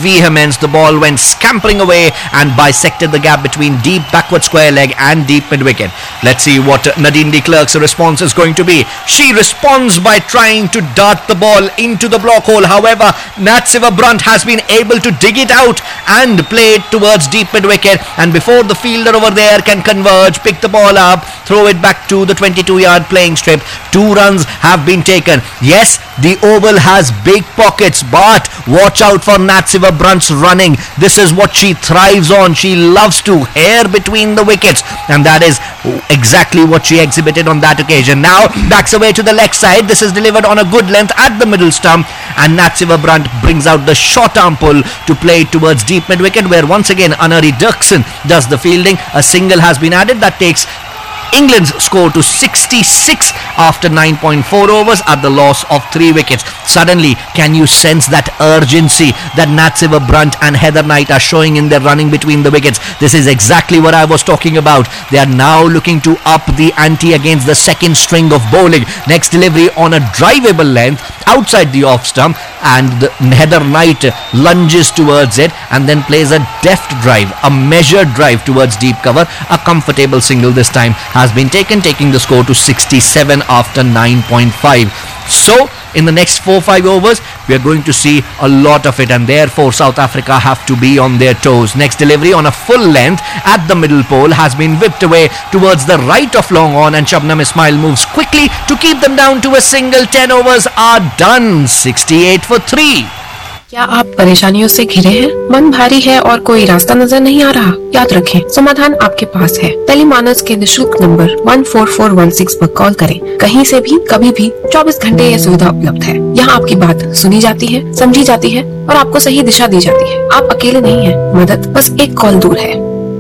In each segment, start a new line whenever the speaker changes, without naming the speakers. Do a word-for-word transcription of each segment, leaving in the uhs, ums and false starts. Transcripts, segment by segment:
vehemence, the ball went scampering away and bisected the gap between deep backward square leg and deep mid wicket. Let's see what Nadine de Klerk's response is going to be. She responds by trying to dart the ball into the block hole. However, Nat Sciver-Brunt has been able to dig it out and play it towards deep mid wicket, and before the fielder over there can converge, pick the ball up, throw it back to the twenty-two yard playing strip, two runs have been taken. Yes, the oval has big pockets, but watch out for Nat Sciver-Brunt's running. This is what she thrives on. She loves to hair between the wickets, and that is exactly what she exhibited on that occasion. Now backs away to the leg side. This is delivered on a good length at the middle stump, and Nat Sciver-Brunt brings out the short arm pull to play it towards deep mid wicket, where once again Anari Dirksen does the fielding. A single has been added that takes England's score to sixty-six after nine point four overs at the loss of three wickets. Suddenly, can you sense that urgency that Nat Sciver-Brunt and Heather Knight are showing in their running between the wickets? This is exactly what I was talking about. They are now looking to up the ante against the second string of bowling. Next delivery on a drivable length outside the off stump, and the Heather Knight lunges towards it and then plays a deft drive, a measured drive towards deep cover. A comfortable single this time has been taken, taking the score to sixty-seven after nine point five. So in the next four five overs we are going to see a lot of it, and therefore South Africa have to be on their toes. Next delivery on a full length at the middle pole has been whipped away towards the right of long on, and Shabnam Ismail moves quickly to keep them down to a single. Ten overs are done, sixty-eight for three.
क्या आप परेशानियों से घिरे हैं? मन भारी है और कोई रास्ता नजर नहीं आ रहा? याद रखें, समाधान आपके पास है। टेलीमानस के निशुल्क number one four four one six पर कॉल करें। कहीं से भी, कभी भी, चौबीस घंटे यह सुविधा उपलब्ध है। यहाँ आपकी बात सुनी जाती है, समझी जाती है और आपको सही दिशा दी जाती है। आप अकेले नहीं हैं, मदद बस एक कॉल दूर है।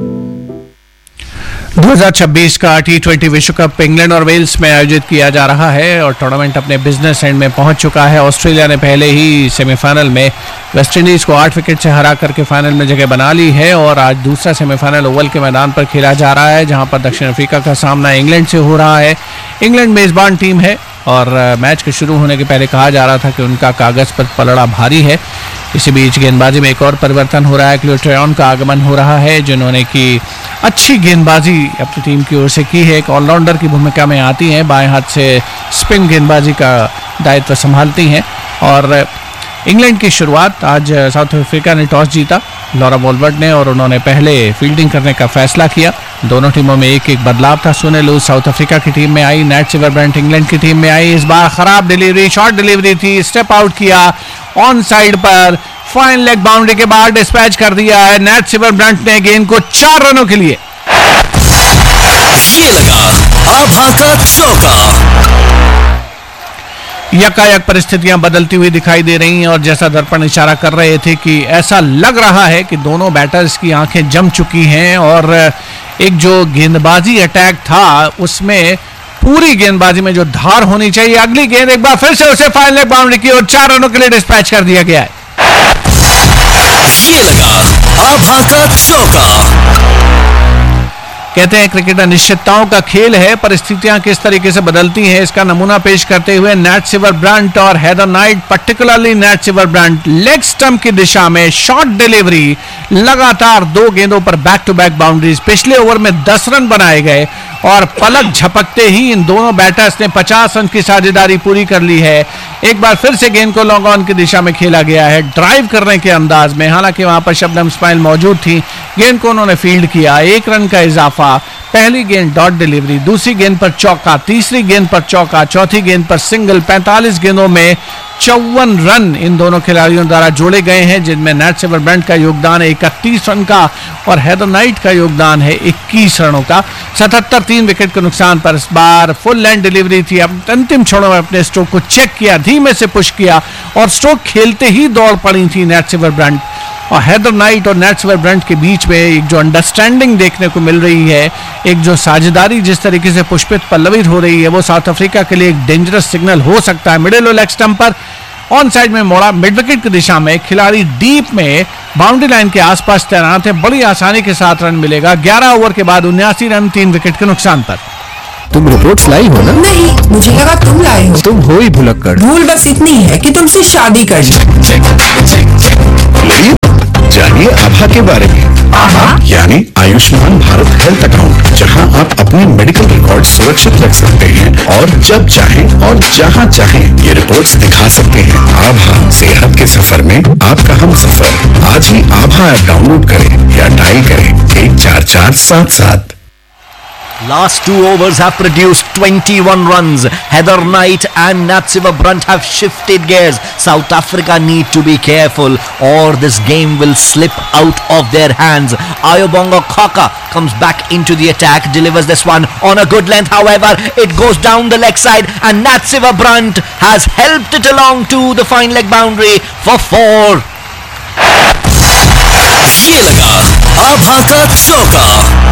दो हज़ार छब्बीस का टी ट्वेंटी विश्व कप इंग्लैंड और वेल्स में आयोजित किया जा रहा है और टूर्नामेंट अपने बिजनेस एंड में पहुंच चुका है। ऑस्ट्रेलिया ने पहले ही सेमीफाइनल में वेस्टइंडीज को आठ विकेट से हरा करके फाइनल में जगह बना ली है, और आज दूसरा सेमीफाइनल ओवल के मैदान पर खेला जा रहा है, जहां पर दक्षिण अफ्रीका का सामना इंग्लैंड से हो रहा है। इंग्लैंड मेजबान टीम है और मैच के शुरू होने के पहले कहा जा रहा था कि उनका कागज पर पलड़ा भारी है। इसी बीच गेंदबाजी में एक और परिवर्तन हो रहा है। क्लियो ट्रेयन का आगमन हो रहा है, जिन्होंने की अच्छी गेंदबाजी अपनी टीम की ओर से की है। एक ऑलराउंडर की भूमिका में आती हैं, बाएं हाथ से स्पिन गेंदबाजी का दायित्व संभालती हैं। और इंग्लैंड की शुरुआत आज साउथ अफ्रीका ने टॉस जीता लॉरा वॉल्वर्ट ने, और उन्होंने पहले फील्डिंग करने का फैसला किया। दोनों टीमों में एक एक बदलाव था। सुने लूज साउथ अफ्रीका की टीम में आई, नैट सिवरब्रंट इंग्लैंड की टीम में आई। इस बार खराब डिलीवरी, शॉर्ट डिलीवरी थी, स्टेप आउट किया ऑन साइड पर, फाइन लेग बाउंड्री के बाद डिस्पैच कर दिया है नैट सिवरब्रंट ने गेंद को चार रनों के लिए।
ये लगा आभा का चौका।
यकायक परिस्थितियां बदलती हुई दिखाई दे रही हैं, और जैसा दर्पण इशारा कर रहे थे कि ऐसा लग रहा है कि दोनों बैटर्स की आंखें जम चुकी हैं, और एक जो गेंदबाजी अटैक था उसमें पूरी गेंदबाजी में जो धार होनी चाहिए, अगली गेंद एक बार फिर से उसे फाइन लेग बाउंड्री की और चार रनों के लिए डिस्पैच कर दिया गया है।
ये लगा आभा का चौका।
कहते हैं क्रिकेट अनिश्चितताओं का खेल है, परिस्थितियां किस तरीके से बदलती हैं इसका नमूना पेश करते हुए नैट सिवरब्रंट और Heather night, particularly NAT सिवरब्रंट, leg stump की दिशा में शॉर्ट डिलीवरी, लगातार दो गेंदों पर बैक टू बैक बाउंड्रीज। पिछले ओवर में दस रन बनाए गए और पलक झपकते ही इन दोनों बैटर्स ने पचास रन की साझेदारी पूरी कर ली है। एक बार फिर से गेंद को लॉन्ग ऑन की दिशा में खेला गया है, ड्राइव करने के अंदाज में। हालांकि वहां पर शबनम इस्माइल मौजूद थी, गेंद को उन्होंने फील्ड किया, एक रन का इजाफा। पहली गेंद डॉट डिलीवरी, दूसरी गेंद पर चौका, तीसरी गेंद पर चौका, चौथी गेंद पर सिंगल। पैंतालीस गेंदों में चौवन रन इन दोनों खिलाड़ियों द्वारा जोड़े गए हैं, जिनमें नैट सिवरब्रंट का योगदान है इकतीस रन का और हेदर नाइट का योगदान है इक्कीस रनों का। सतहत्तर तीन विकेट के नुकसान पर इस बार फुल लेंथ डिलीवरी थी। अब अंतिम क्षणों में अपने स्ट्रोक को चेक किया, धीमे से पुश किया और स्ट्रोक खेलते ही दौड़ पड़ी थी नैट सिवरब्रंट। और हेदर नाइट और नैट सिवरब्रंट के बीच में एक जो अंडरस्टैंडिंग देखने को मिल रही है, एक जो साझेदारी जिस तरीके से पुष्पित पल्लवित हो रही है, वो साउथ अफ्रीका के लिए एक डेंजरस सिग्नल हो सकता है। मिडिल लेग स्टंप पर ऑन साइड में मोड़ा, मिड विकेट की दिशा में, खिलाड़ी डीप में बाउंड्री लाइन के आसपास तैनात है, बड़ी आसानी के साथ रन मिलेगा। ग्यारह ओवर के बाद उन्यासी रन तीन विकेट के नुकसान पर।
तुम रिपोर्ट्स लाई हो ना?
नहीं, मुझे लगा तुम लाए हो।
तुम हो ही भुलक्कड़।
भूल बस इतनी है कि तुमसे शादी कर ली।
आभा के बारे में। यानी आयुष्मान भारत हेल्थ अकाउंट, जहां आप अपने मेडिकल रिकॉर्ड सुरक्षित रख सकते हैं और जब चाहें और जहां चाहें ये रिपोर्ट्स दिखा सकते हैं। आभा, सेहत के सफर में आपका हम सफर। आज ही आभा ऐप डाउनलोड करें या डायल करें एक चार चार सात सात।
Last two overs have produced twenty-one runs. Heather Knight and Natsiva Brunt have shifted gears. South Africa need to be careful or this game will slip out of their hands. Ayobonga Khaka comes back into the attack, delivers this one on a good length. However, it goes down the leg side and Natsiva Brunt has helped it along to the fine leg boundary for four.
ये लगा आभा का चौका।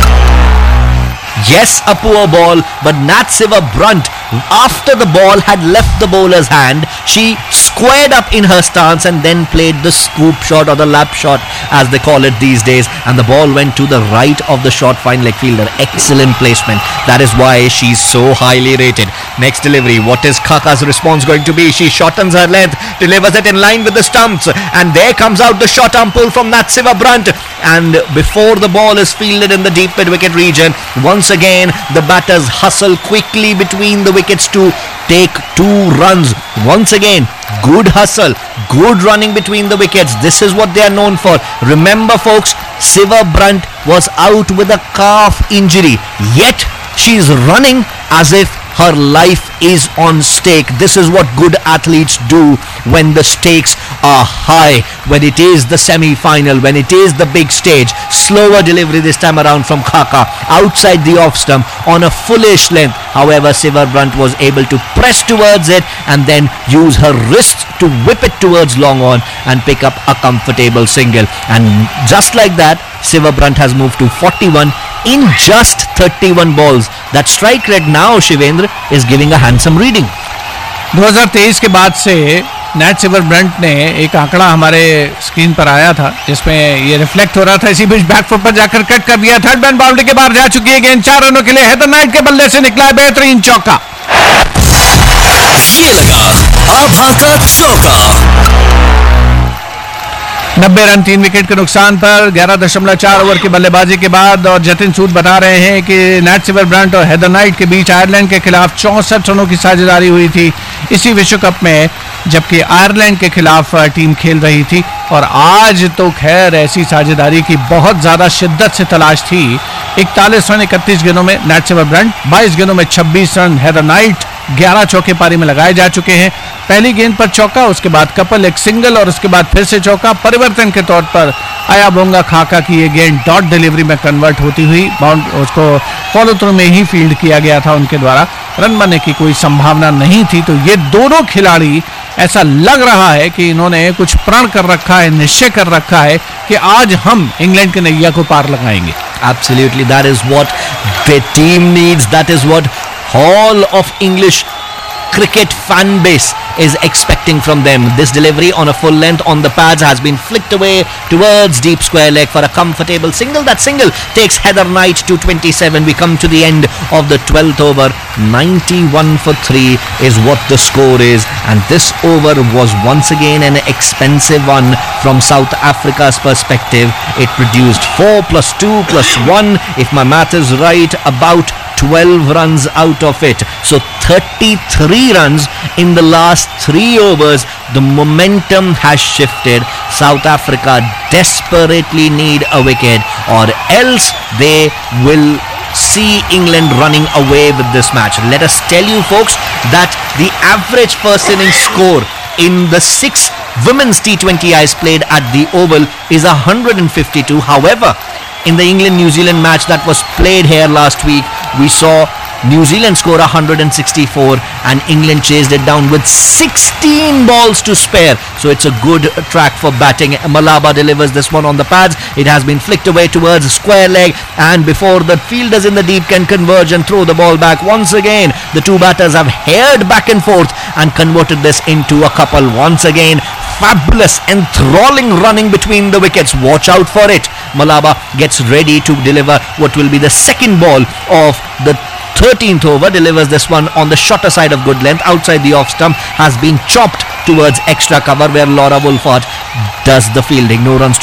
Yes, a poor ball, but Natsiva Brunt, after the ball had left the bowler's hand, she squared up in her stance and then played the scoop shot or the lap shot as they call it these days, and the ball went to the right of the short fine leg fielder. Excellent placement. That is why she's so highly rated. Next delivery, what is Khaka's response going to be? She shortens her length, delivers it in line with the stumps, and there comes out the short arm pull from Natsiva Brunt, and before the ball is fielded in the deep mid wicket region, once again the batters hustle quickly between the wickets to take two runs. Once again, good hustle, good running between the wickets. This is what they are known for. Remember folks, Siva Brunt was out with a calf injury, yet she is running as if her life is on stake. This is what good athletes do when the stakes are high, when it is the semi-final, when it is the big stage. Slower delivery this time around from Khaka, outside the off stump on a fullish length. However, Siva Brunt was able to press towards it and then use her wrists to whip it towards long on and pick up a comfortable single. And just like that, Siva Brunt has moved to forty-one in just thirty-one balls. That strike rate now, Shivendra, is giving a handsome reading.
दो हज़ार तेईस के बाद से नैटसिवा Brunt ने एक आंकड़ा हमारे स्क्रीन पर आया था जिसमें ये रिफ्लेक्ट हो रहा था। इसी बीच बैक फुट पर जाकर कट कर दिया। थर्ड मैन बाउंड्री के बाहर जा चुकी है गेंद। चार रनों के लिए हेदर नाइट के बल्ले से निकला है बेहतरीन चौका।
ये लगा आभा का चौका।
नब्बे रन तीन विकेट के नुकसान पर ग्यारह दशमलव चार ओवर की बल्लेबाजी के बाद, और जतिन सूद बता रहे हैं कि नैटसिवा ब्रंट और हेदर नाइट के बीच आयरलैंड के खिलाफ चौसठ रनों की साझेदारी हुई थी इसी विश्व कप में, जबकि आयरलैंड के खिलाफ टीम खेल रही थी। और आज तो खैर ऐसी साझेदारी की बहुत ज्यादा शिद्दत से तलाश थी। इकतालीस रन इकतीस गेंदों में नैटसिवा ब्रंट, बाईस गेंदों में छब्बीस रन हेदर नाइट, ग्यारह चौके पारी में लगाए जा चुके हैं। पहली गेंद पर चौका, उसके बाद कपल एक सिंगल और उसके बाद फिर से चौका। परिवर्तन के तौर पर अयाबोंगा खाका की ये गेंद डॉट डिलीवरी में कन्वर्ट होती हुई बाउंड उसको फॉलो थ्रू में ही फील्ड किया गया था उनके द्वारा। रन बनने की कोई संभावना नहीं थी। तो ये दोनों खिलाड़ी, ऐसा लग रहा है कि इन्होंने कुछ प्रण कर रखा है, निश्चय कर रखा है कि आज हम इंग्लैंड के नैया को पार लगाएंगे।
Absolutely, that is what the team needs. That is what all of English cricket fan base is expecting from them. This delivery on a full length on the pads has been flicked away towards deep square leg for a comfortable single. That single takes Heather Knight to twenty-seven. We come to the end of the twelfth over. ninety-one for three is what the score is, and this over was once again an expensive one from South Africa's perspective. It produced four plus two plus one, if my math is right, about twelve runs out of it. So thirty-three runs in the last three overs. The momentum has shifted. South Africa desperately need a wicket, or else they will see England running away with this match. Let us tell you folks that the average first innings score in the six women's T twenty Is played at the Oval is one hundred fifty-two. However, in the England-New Zealand match that was played here last week, we saw New Zealand score one hundred sixty-four and England chased it down with sixteen balls to spare. So it's a good track for batting. Malaba delivers this one on the pads. It has been flicked away towards square leg, and before the fielders in the deep can converge and throw the ball back, once again the two batters have haired back and forth and converted this into a couple. Once again, fabulous, enthralling running between the wickets. Watch out for it. Malaba gets ready to deliver what will be the second ball of the thirteenth over, delivers this one on the shorter side of good length, outside the off stump, has been chopped towards extra cover where Laura Wolford does the fielding. No runs to